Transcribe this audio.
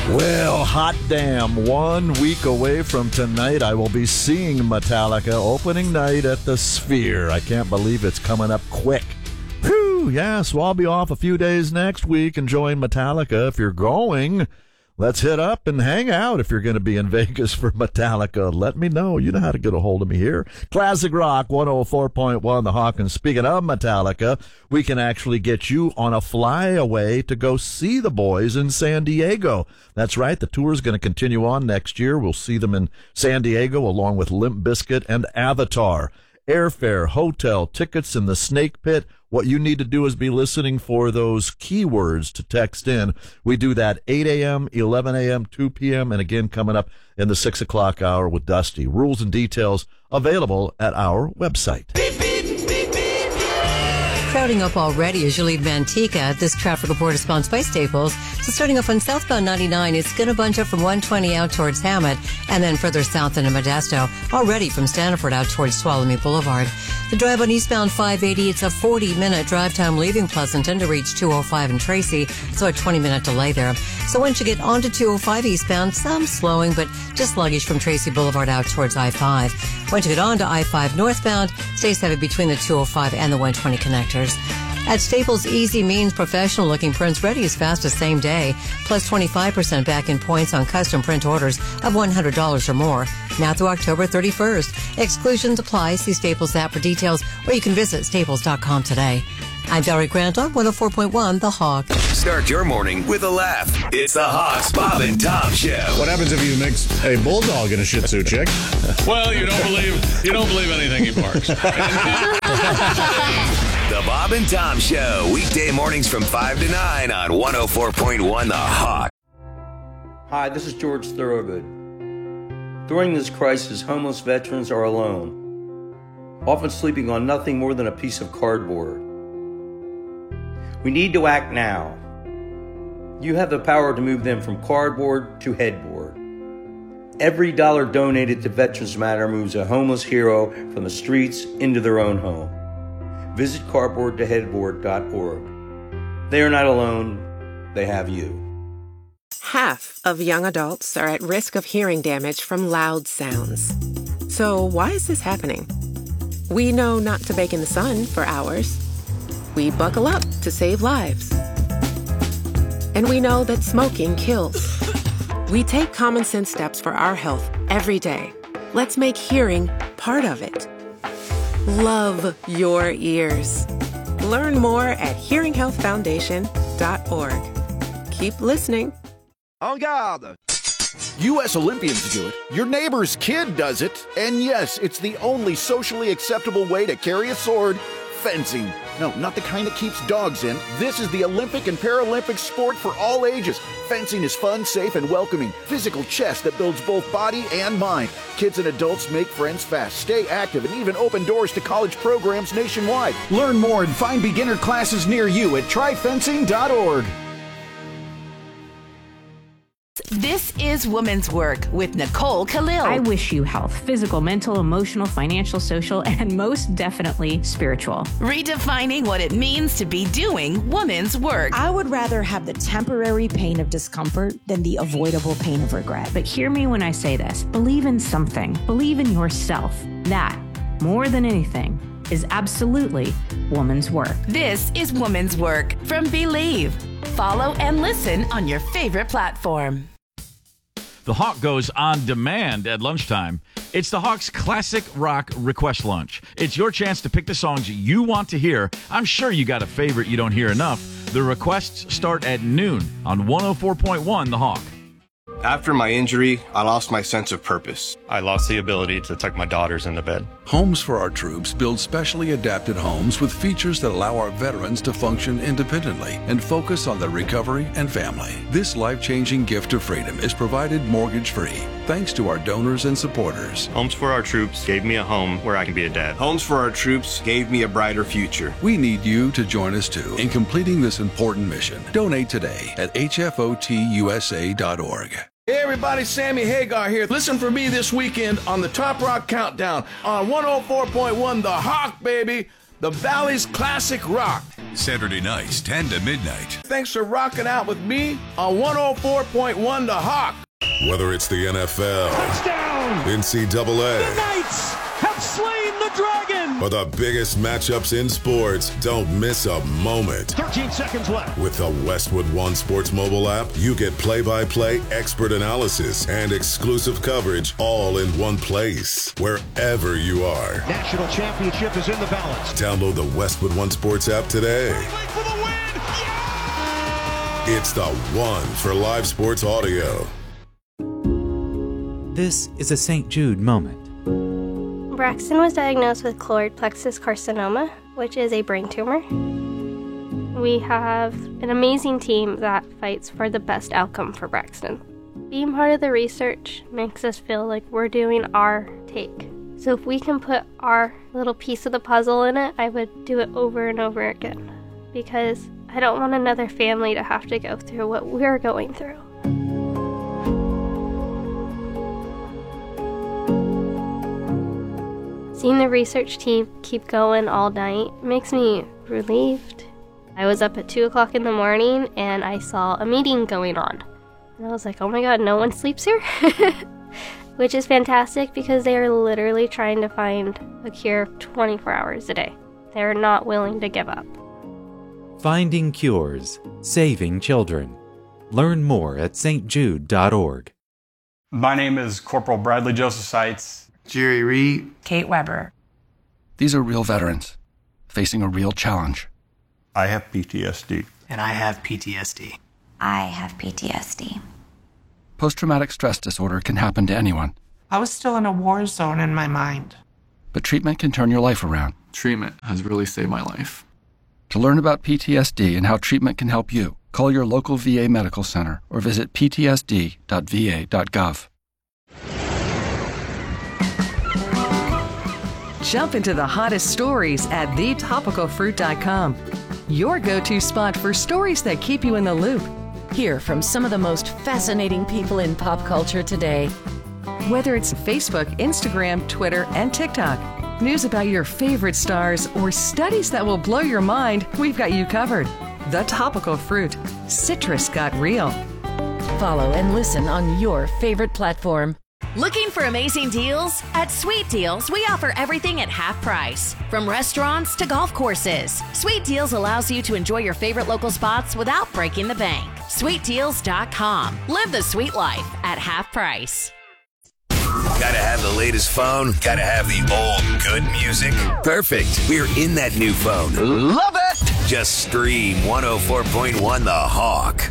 Well, hot damn, 1 week away from tonight, I will be seeing Metallica opening night at the Sphere. I can't believe it's coming up quick. Whew, yeah, so I'll be off a few days next week enjoying Metallica. If you're going, let's hit up and hang out. If you're going to be in Vegas for Metallica, let me know. You know how to get a hold of me here. Classic Rock 104.1 The Hawk. And speaking of Metallica, we can actually get you on a flyaway to go see the boys in San Diego. That's right. The tour is going to continue on next year. We'll see them in San Diego along with Limp Bizkit and Avatar. Airfare, hotel, tickets in the Snake Pit. What you need to do is be listening for those keywords to text in. We do that 8 a.m., 11 a.m., 2 p.m., and again coming up in the 6 o'clock hour with Dusty. Rules and details available at our website. Crowding up already as you leave Manteca. This traffic report is sponsored by Staples. So starting off on southbound 99, it's going to bunch up from 120 out towards Hammett and then further south into Modesto. Already from Stanford out towards Tuolumne Boulevard. The drive on eastbound 580, it's a 40-minute drive time leaving Pleasanton to reach 205 in Tracy. So a 20-minute delay there. So once you get onto 205 eastbound, some slowing, but just sluggish from Tracy Boulevard out towards I-5. Once you get onto I-5 northbound, stays heavy between the 205 and the 120 connectors. At Staples, easy means professional-looking prints ready as fast as same day, plus 25% back in points on custom print orders of $100 or more. Now through October 31st. Exclusions apply. See Staples app for details, or you can visit staples.com today. I'm Valerie Grant on 104.1 The Hawk. Start your morning with a laugh. It's the Hawks, Bob and Tom Show. What happens if you mix a bulldog and a Shih Tzu chick? Well, you don't believe anything he barks. The Bob and Tom Show, weekday mornings from 5 to 9 on 104.1 The Hawk. Hi, this is George Thorogood. During this crisis, homeless veterans are alone, often sleeping on nothing more than a piece of cardboard. We need to act now. You have the power to move them from cardboard to headboard. Every dollar donated to Veterans Matter moves a homeless hero from the streets into their own home. Visit cardboardtoheadboard.org. They are not alone. They have you. Half of young adults are at risk of hearing damage from loud sounds. So why is this happening? We know not to bake in the sun for hours. We buckle up to save lives. And we know that smoking kills. We take common sense steps for our health every day. Let's make hearing part of it. Love your ears. Learn more at hearinghealthfoundation.org. Keep listening. En garde! U.S. Olympians do it. Your neighbor's kid does it. And yes, it's the only socially acceptable way to carry a sword. Fencing. No, not the kind that keeps dogs in. This is the Olympic and Paralympic sport for all ages. Fencing is fun, safe, and welcoming. Physical chess that builds both body and mind. Kids and adults make friends fast, stay active, and even open doors to college programs nationwide. Learn more and find beginner classes near you at tryfencing.org. This is Woman's Work with Nicole Khalil. I wish you health, physical, mental, emotional, financial, social, and most definitely spiritual. Redefining what it means to be doing woman's work. I would rather have the temporary pain of discomfort than the avoidable pain of regret. But hear me when I say this. Believe in something. Believe in yourself. That, more than anything, is absolutely woman's work. This is Woman's Work from Believe. Follow and listen on your favorite platform. The Hawk goes on demand at lunchtime. It's the Hawk's Classic Rock Request Lunch. It's your chance to pick the songs you want to hear. I'm sure you got a favorite you don't hear enough. The requests start at noon on 104.1 The Hawk. After my injury, I lost my sense of purpose. I lost the ability to tuck my daughters into bed. Homes for Our Troops build specially adapted homes with features that allow our veterans to function independently and focus on their recovery and family. This life-changing gift of freedom is provided mortgage-free thanks to our donors and supporters. Homes for Our Troops gave me a home where I can be a dad. Homes for Our Troops gave me a brighter future. We need you to join us too in completing this important mission. Donate today at hfotusa.org. Hey everybody, Sammy Hagar here. Listen for me this weekend on the Top Rock Countdown on 104.1 The Hawk, baby. the Valley's classic rock. Saturday nights, 10 to midnight. Thanks for rocking out with me on 104.1 The Hawk. Whether it's the NFL, touchdown, NCAA, the Knights have slain the dragon, or the biggest matchups in sports, don't miss a moment. 13 seconds left. With the Westwood One Sports mobile app, you get play-by-play, expert analysis, and exclusive coverage all in one place, wherever you are. National championship is in the balance. Download the Westwood One Sports app today. For the win! Yeah! It's the one for live sports audio. This is a St. Jude moment. Braxton was diagnosed with choroid plexus carcinoma, which is a brain tumor. We have an amazing team that fights for the best outcome for Braxton. Being part of the research makes us feel like we're doing our take. So if we can put our little piece of the puzzle in it, I would do it over and over again. Because I don't want another family to have to go through what we're going through. Seeing the research team keep going all night makes me relieved. I was up at 2 o'clock in the morning and I saw a meeting going on. And I was like, oh my god, no one sleeps here? Which is fantastic because they are literally trying to find a cure 24 hours a day. They're not willing to give up. Finding cures, saving children. Learn more at stjude.org. My name is Corporal Bradley Joseph Seitz. Jerry Reed. Kate Weber. These are real veterans facing a real challenge. I have PTSD. And I have PTSD. I have PTSD. Post-traumatic stress disorder can happen to anyone. I was still in a war zone in my mind. But treatment can turn your life around. Treatment has really saved my life. To learn about PTSD and how treatment can help you, call your local VA medical center or visit ptsd.va.gov. Jump into the hottest stories at thetopicalfruit.com. Your go-to spot for stories that keep you in the loop. Hear from some of the most fascinating people in pop culture today. Whether it's Facebook, Instagram, Twitter, and TikTok, news about your favorite stars, or studies that will blow your mind, we've got you covered. The Topical Fruit. Citrus got real. Follow and listen on your favorite platform. Looking for amazing deals? At Sweet Deals, we offer everything at half price. From restaurants to golf courses, Sweet Deals allows you to enjoy your favorite local spots without breaking the bank. SweetDeals.com. Live the sweet life at half price. Gotta have the latest phone? Gotta have the old good music? Perfect. We're in that new phone. Love it! Just stream 104.1 The Hawk.